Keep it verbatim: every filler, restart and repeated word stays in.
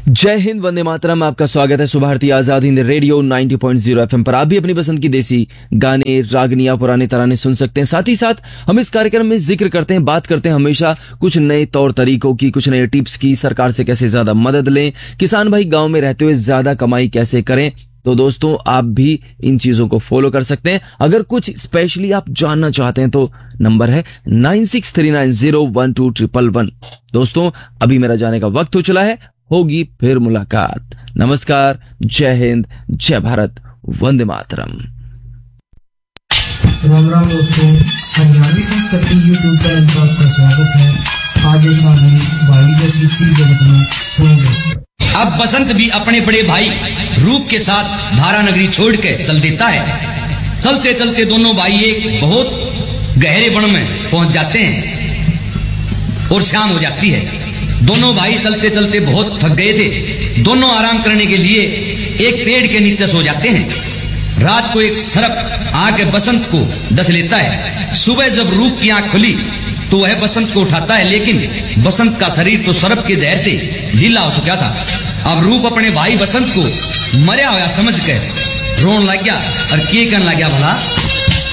जय हिंद, वंदे मातरम। आपका स्वागत है सुबह भारतीय आजाद हिंद रेडियो नब्बे पॉइंट ज़ीरो एफएम पर। आप भी अपनी पसंद की देसी गाने, रागनियां, पुराने तराने सुन सकते हैं। साथ ही साथ हम इस कार्यक्रम में जिक्र करते हैं, बात करते हैं हमेशा कुछ नए तौर तरीकों की, कुछ नए टिप्स की, सरकार से कैसे ज्यादा मदद लें, किसान भाई गांव में रहते हुए ज्यादा कमाई कैसे करें। तो दोस्तों, आप भी इन चीजों को फॉलो कर सकते हैं। अगर कुछ स्पेशली आप जानना चाहते हैं तो नंबर है nine six three nine zero one two triple one. दोस्तों, अभी मेरा जाने का वक्त हो चला है, होगी फिर मुलाकात। नमस्कार, जय हिंद, जय भारत, वंदे मातरम। राम राम दोस्तों, हरियाणवी संस्कृति यूट्यूब चैनल पर आपका स्वागत है। आज एक कहानी भाई जैसी चीज जगत में सुनेंगे। अब बसंत भी अपने बड़े भाई रूप के साथ धारा नगरी छोड़ के चल देता है। चलते चलते दोनों भाई एक बहुत गहरे वन में पहुंच जाते हैं और शाम हो जाती है। दोनों भाई चलते चलते बहुत थक गए थे। दोनों आराम करने के लिए एक पेड़ के नीचे सो जाते हैं। रात को एक सर्प आके बसंत को डस लेता है। सुबह जब रूप की आंख खुली तो वह बसंत को उठाता है, लेकिन बसंत का शरीर तो सर्प के जहर से ढीला हो चुका था। अब रूप अपने भाई बसंत को मरा हुआ समझ कर रोन लग गया और के कहने लग गया, भला